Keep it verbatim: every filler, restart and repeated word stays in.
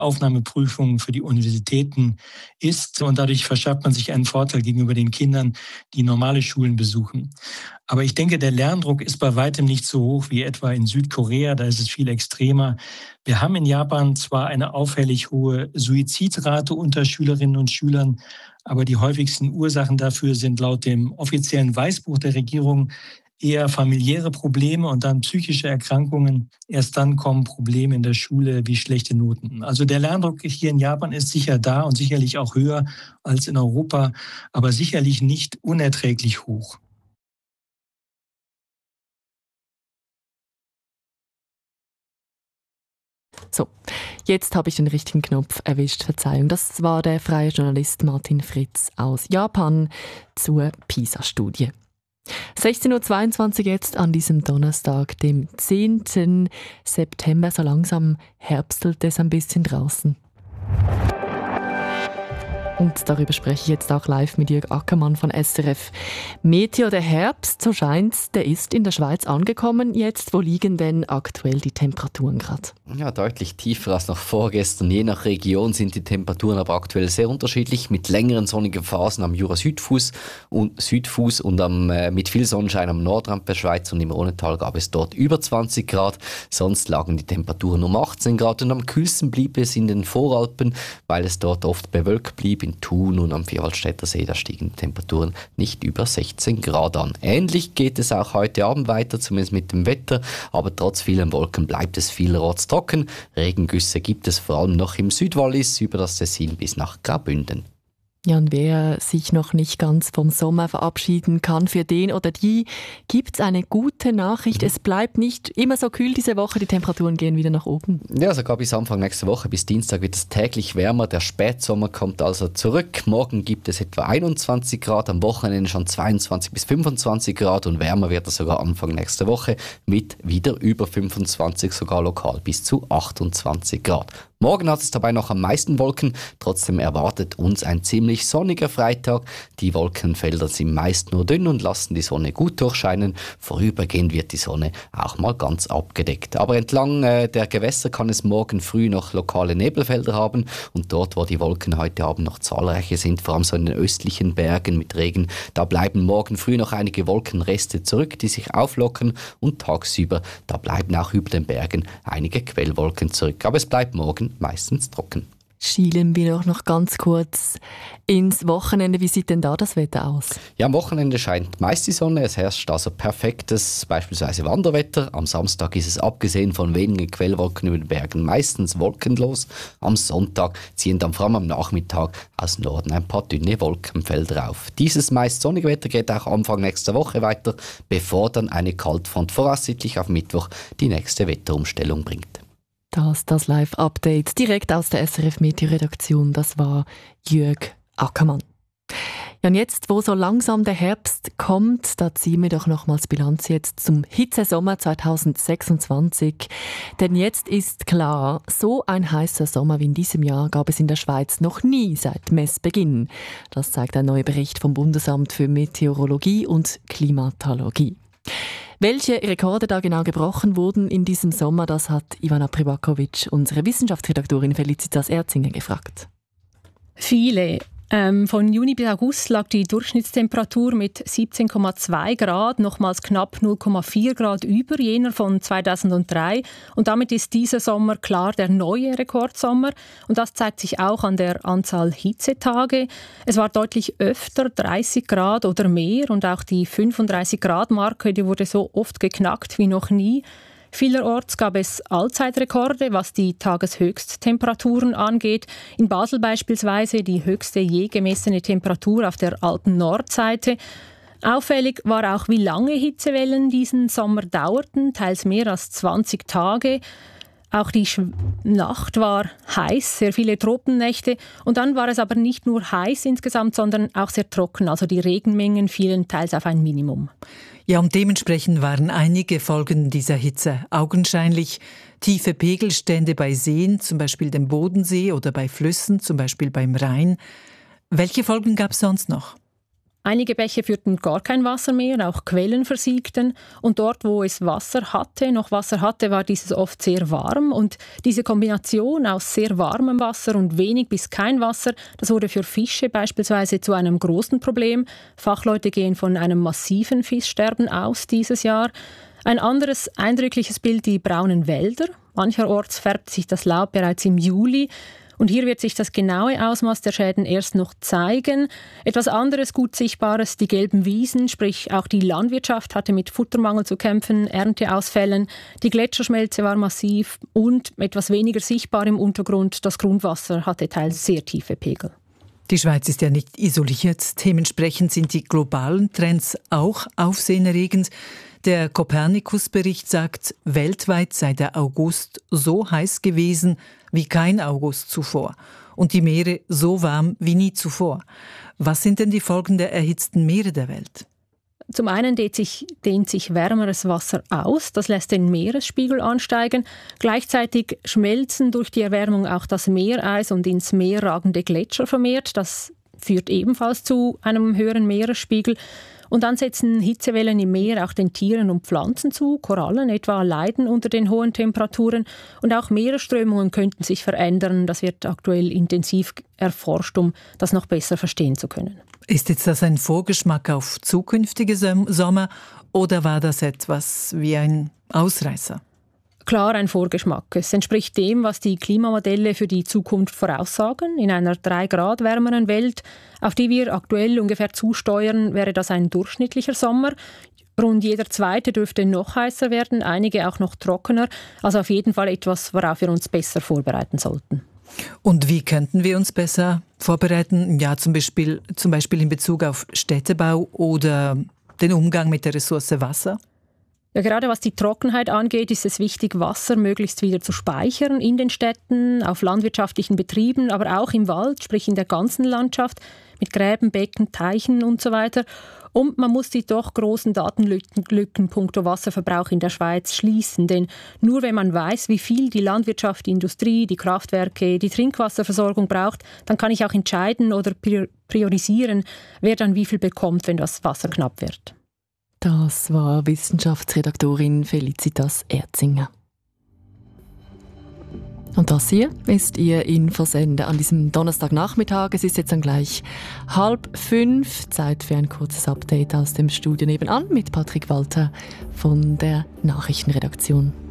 Aufnahmeprüfungen für die Universitäten ist. Und dadurch verschafft man sich einen Vorteil gegenüber den Kindern, die normale Schulen besuchen. Aber ich denke, der Lerndruck ist bei weitem nicht so hoch wie etwa in Südkorea. Da ist es viel extremer. Wir haben in Japan zwar eine auffällig hohe Suizidrate unter Schülerinnen und Schülern, aber die häufigsten Ursachen dafür sind laut dem offiziellen Weißbuch der Regierung eher familiäre Probleme und dann psychische Erkrankungen. Erst dann kommen Probleme in der Schule wie schlechte Noten. Also der Lerndruck hier in Japan ist sicher da und sicherlich auch höher als in Europa, aber sicherlich nicht unerträglich hoch. So, jetzt habe ich den richtigen Knopf erwischt, Verzeihung. Das war der freie Journalist Martin Fritz aus Japan zur PISA-Studie. sechzehn Uhr zweiundzwanzig jetzt an diesem Donnerstag, dem zehnten September. So langsam herbstelt es ein bisschen draußen. Und darüber spreche ich jetzt auch live mit Jörg Ackermann von S R F. Meteo, der Herbst, so scheint's, der ist in der Schweiz angekommen jetzt. Wo liegen denn aktuell die Temperaturen gerade? Ja, deutlich tiefer als noch vorgestern. Je nach Region sind die Temperaturen aber aktuell sehr unterschiedlich, mit längeren sonnigen Phasen am Jura-Südfuss und, Südfuss und am, äh, mit viel Sonnenschein am Nordrand der Schweiz, und im Rhonetal gab es dort über zwanzig Grad. Sonst lagen die Temperaturen um achtzehn Grad, und am kühlsten blieb es in den Voralpen, weil es dort oft bewölkt blieb. In Thun und am Vierwaldstätter See, da stiegen die Temperaturen nicht über sechzehn Grad an. Ähnlich geht es auch heute Abend weiter, zumindest mit dem Wetter, aber trotz vielen Wolken bleibt es vielerorts trocken. Regengüsse gibt es vor allem noch im Südwallis über das Tessin bis nach Graubünden. Ja, und wer sich noch nicht ganz vom Sommer verabschieden kann, für den oder die gibt es eine gute Nachricht. Es bleibt nicht immer so kühl diese Woche, die Temperaturen gehen wieder nach oben. Ja, sogar bis Anfang nächste Woche, bis Dienstag wird es täglich wärmer. Der Spätsommer kommt also zurück. Morgen gibt es etwa einundzwanzig Grad, am Wochenende schon zweiundzwanzig bis fünfundzwanzig Grad, und wärmer wird es sogar Anfang nächste Woche mit wieder über fünfundzwanzig, sogar lokal bis zu achtundzwanzig Grad. Morgen hat es dabei noch am meisten Wolken, trotzdem erwartet uns ein ziemlich sonniger Freitag. Die Wolkenfelder sind meist nur dünn und lassen die Sonne gut durchscheinen. Vorübergehend wird die Sonne auch mal ganz abgedeckt. Aber entlang äh, der Gewässer kann es morgen früh noch lokale Nebelfelder haben, und dort, wo die Wolken heute Abend noch zahlreiche sind, vor allem so in den östlichen Bergen mit Regen, da bleiben morgen früh noch einige Wolkenreste zurück, die sich auflockern, und tagsüber, da bleiben auch über den Bergen einige Quellwolken zurück. Aber es bleibt morgen meistens trocken. Schielen wir doch noch ganz kurz ins Wochenende. Wie sieht denn da das Wetter aus? Ja, am Wochenende scheint meist die Sonne. Es herrscht also perfektes, beispielsweise Wanderwetter. Am Samstag ist es abgesehen von wenigen Quellwolken über den Bergen meistens wolkenlos. Am Sonntag ziehen dann vor allem am Nachmittag aus Norden ein paar dünne Wolkenfelder auf. Dieses meist sonnige Wetter geht auch Anfang nächster Woche weiter, bevor dann eine Kaltfront voraussichtlich auf Mittwoch die nächste Wetterumstellung bringt. Das, das Live-Update direkt aus der S R F-Meteo-Redaktion, das war Jörg Ackermann. Ja, und jetzt, wo so langsam der Herbst kommt, da ziehen wir doch nochmals Bilanz jetzt zum Hitzesommer zwanzig sechsundzwanzig. Denn jetzt ist klar, so ein heißer Sommer wie in diesem Jahr gab es in der Schweiz noch nie seit Messbeginn. Das zeigt ein neuer Bericht vom Bundesamt für Meteorologie und Klimatologie. Welche Rekorde da genau gebrochen wurden in diesem Sommer, das hat Ivana Pribakovic, unsere Wissenschaftsredaktorin Felicitas Erzinger, gefragt. Viele. Ähm, von Juni bis August lag die Durchschnittstemperatur mit siebzehn Komma zwei Grad, nochmals knapp null Komma vier Grad über jener von zweitausenddrei. Und damit ist dieser Sommer klar der neue Rekordsommer. Und das zeigt sich auch an der Anzahl Hitzetage. Es war deutlich öfter dreißig Grad oder mehr, und auch die fünfunddreißig Grad Marke, die wurde so oft geknackt wie noch nie. Vielerorts gab es Allzeitrekorde, was die Tageshöchsttemperaturen angeht. In Basel beispielsweise die höchste je gemessene Temperatur auf der alten Nordseite. Auffällig war auch, wie lange Hitzewellen diesen Sommer dauerten, teils mehr als zwanzig Tage. Auch die Sch- Nacht war heiß, sehr viele Tropennächte. Und dann war es aber nicht nur heiß insgesamt, sondern auch sehr trocken. Also die Regenmengen fielen teils auf ein Minimum. Ja, und dementsprechend waren einige Folgen dieser Hitze augenscheinlich. Tiefe Pegelstände bei Seen, zum Beispiel dem Bodensee, oder bei Flüssen, zum Beispiel beim Rhein. Welche Folgen gab es sonst noch? Einige Bäche führten gar kein Wasser mehr, auch Quellen versiegten. Und dort, wo es Wasser hatte, noch Wasser hatte, war dieses oft sehr warm. Und diese Kombination aus sehr warmem Wasser und wenig bis kein Wasser, das wurde für Fische beispielsweise zu einem großen Problem. Fachleute gehen von einem massiven Fischsterben aus dieses Jahr. Ein anderes eindrückliches Bild, die braunen Wälder. Mancherorts färbt sich das Laub bereits im Juli. Und hier wird sich das genaue Ausmaß der Schäden erst noch zeigen. Etwas anderes gut Sichtbares, die gelben Wiesen, sprich auch die Landwirtschaft hatte mit Futtermangel zu kämpfen, Ernteausfällen. Die Gletscherschmelze war massiv und etwas weniger sichtbar im Untergrund. Das Grundwasser hatte teils sehr tiefe Pegel. Die Schweiz ist ja nicht isoliert. Dementsprechend sind die globalen Trends auch aufsehenerregend. Der Copernicus-Bericht sagt, weltweit sei der August so heiß gewesen wie kein August zuvor und die Meere so warm wie nie zuvor. Was sind denn die Folgen der erhitzten Meere der Welt? Zum einen dehnt sich, dehnt sich wärmeres Wasser aus, das lässt den Meeresspiegel ansteigen. Gleichzeitig schmelzen durch die Erwärmung auch das Meereis und ins Meer ragende Gletscher vermehrt. Das führt ebenfalls zu einem höheren Meeresspiegel. Und dann setzen Hitzewellen im Meer auch den Tieren und Pflanzen zu. Korallen etwa leiden unter den hohen Temperaturen. Und auch Meeresströmungen könnten sich verändern. Das wird aktuell intensiv erforscht, um das noch besser verstehen zu können. Ist jetzt das ein Vorgeschmack auf zukünftige Sommer oder war das etwas wie ein Ausreißer? Klar ein Vorgeschmack. Es entspricht dem, was die Klimamodelle für die Zukunft voraussagen. In einer drei Grad wärmeren Welt, auf die wir aktuell ungefähr zusteuern, wäre das ein durchschnittlicher Sommer. Rund jeder zweite dürfte noch heißer werden, einige auch noch trockener. Also auf jeden Fall etwas, worauf wir uns besser vorbereiten sollten. Und wie könnten wir uns besser vorbereiten? Ja, zum Beispiel, zum Beispiel in Bezug auf Städtebau oder den Umgang mit der Ressource Wasser? Ja, gerade was die Trockenheit angeht, ist es wichtig, Wasser möglichst wieder zu speichern in den Städten, auf landwirtschaftlichen Betrieben, aber auch im Wald, sprich in der ganzen Landschaft, mit Gräben, Becken, Teichen und so weiter. Und man muss die doch großen Datenlücken punkto Wasserverbrauch in der Schweiz schließen, denn nur wenn man weiß, wie viel die Landwirtschaft, die Industrie, die Kraftwerke, die Trinkwasserversorgung braucht, dann kann ich auch entscheiden oder priorisieren, wer dann wie viel bekommt, wenn das Wasser knapp wird. Das war Wissenschaftsredaktorin Felicitas Erzinger. Und das hier ist Ihr Infosender an diesem Donnerstagnachmittag. Es ist jetzt dann gleich halb fünf. Zeit für ein kurzes Update aus dem Studio nebenan mit Patrick Walter von der Nachrichtenredaktion.